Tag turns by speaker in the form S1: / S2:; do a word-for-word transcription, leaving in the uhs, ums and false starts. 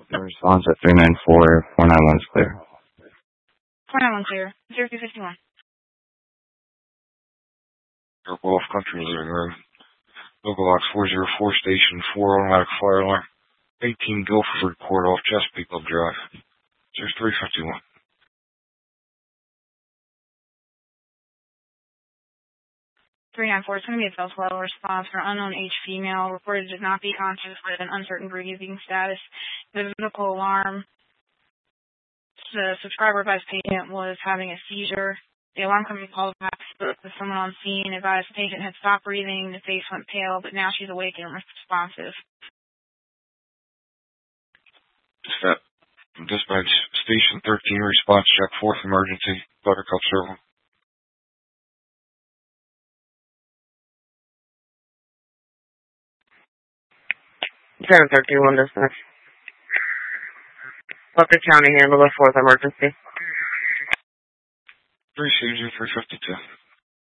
S1: The response at three nine four, four nine one is clear.
S2: four nine one clear. zero two fifty-one.
S3: Air Golf Country Living Room. Local Box four zero four, Station four, automatic fire alarm. eighteen Guilford Court off Chesapeake Drive. zero three fifty-one.
S2: three nine four, it's going to be a Delta level response for unknown age female, reported to not be conscious with an uncertain breathing status. The medical alarm, the subscriber advised patient was having a seizure. The alarm company called back, spoke with someone on scene, advised the patient had stopped breathing, the face went pale, but now she's awake and responsive.
S3: Dispatch, dispatch Station thirteen, response check, fourth emergency, Buttercup Circle.
S4: seven thirteen one dispatch. Let the county handle the fourth emergency.
S3: three C G three fifty-two.